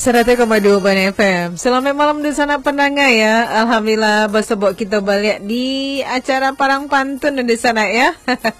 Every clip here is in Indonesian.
100,2 Ban FM. Selamat malam di sana pendengar ya. Alhamdulillah bersebut kita balik di acara Parang Pantun di sana ya.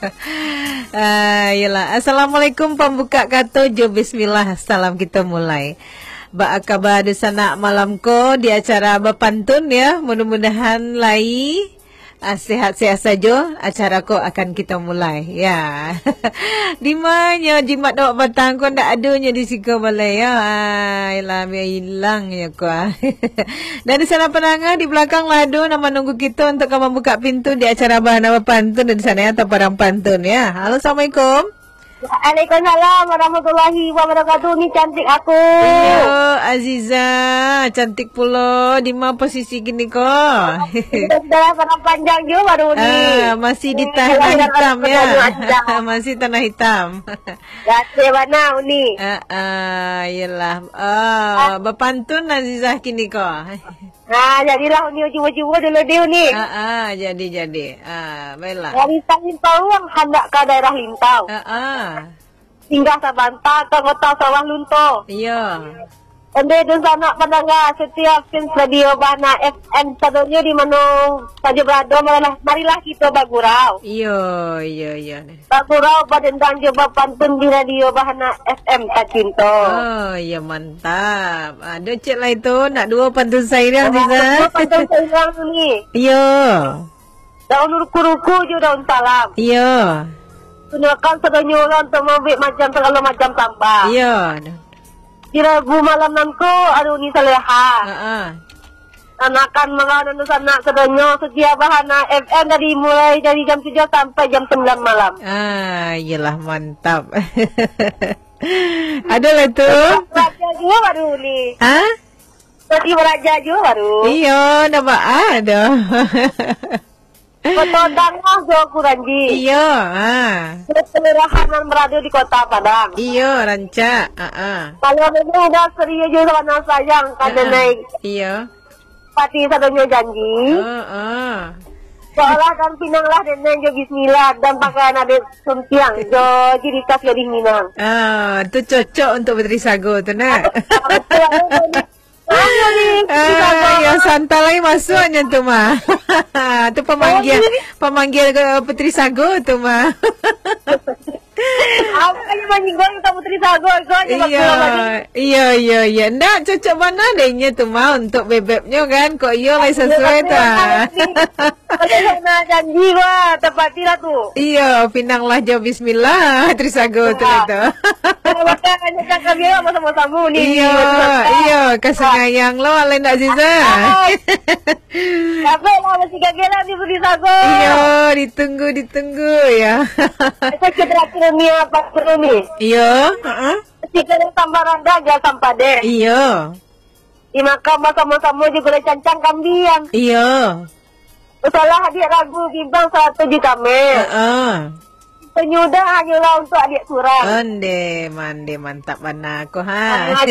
Yalah. Assalamualaikum pembuka kata jo bismillah. Salam kita mulai. Ba kabar di sana malam ko di acara berpantun ya. Mudah-mudahan lai sehat-sehat saja. Acara ko akan kita mulai ya. Di mana jimat dok batang ko ndak adanya di siko balai ya. Yalah biar hilang ya ko. Dan di sana pendengar di belakang lado nama nunggu kita untuk kamu buka pintu di acara Bahana Berpantun di sana ya, atau Parang Pantun ya. Halo, assalamualaikum. Waalaikumsalam warahmatullahi wabarakatuh. Ni cantik aku. Iya, Aziza, cantik pula. Di mana posisi gini kok? Sudah sangat panjang juga baru ni. Masih di tanah hitam ya. Masih tanah hitam. Gak mana ni? Yalah. Berpantun Aziza kini kok. Jadilah ni cuba-cuba dulu dia ni. Jadi. Baiklah. Dari Lintau yang hendak ke daerah Lintau. Singgah Sabanta ke kota Sawah Lunto. Iya. Ande di sana pendengar setiap radio Bahana FM sadonya di mana saja berada, marilah kita bagurau. Iya. Bagurau badendang coba pantun di radio Bahana FM Tacinto. Oh, ya mantap. Ada cek lah itu nak dua pantun sairang Aziza. Pantun sairang ni. Iya. Daun ruku-ruku juga daun salam. Iya. Tunjukkan sadonya orang temabik macam segala macam tambah. Iya. Di Rabu malam nanko aduh ni saleha. Anakan mengawan nu sana sedonyo setiap Bahana FM mulai dari jam 7 sampai jam 9 malam. Iyalah mantap. Ada lah tu. Raja juga baru ni. Tadi beraja juga baru. Iya, nampak ada. Kota Dangah jo Kuranji. Iya, Kelurahan yang berada di Kota Padang. Iya, rancak. Kalau memang udah serius juga sama sayang karena naik. Iya. Pati sadonyo janji. Seolah kan pinang lah dan jo bismillah dan pakaian ada suntiang jo jadi tas gadis Minang. Itu cocok untuk Putri Sago tu nak. Ya santai lagi masuknya tu mah. Tu pemanggil ke Putri Sago tu mah. Aku kali manggil kita Putri Sago Iya. Ndak cocok mana adanya tu mah untuk bebeknya kan. Kok iya lah sesuai ta. Ada nak janji wah tepatilah tu. Iya, pinanglah jawab bismillah Putri Sago tu itu. Maka hanya cakap dia sama-sama ni. Iya, kasengayang lo ala ndak Aziza. Apa lah masih gagal di Putri Sago. Iya, ditunggu ya. Saya terakhir ni apa ni? Iya, Jika tambah randa aja sampai deh. Iya. Di makam sama-sama juga cancang kambing. Iya. Salah adik ragu bimbang 1 juta mil. Penyudah hanyalah untuk adik surang. Mande mantap mana aku ha.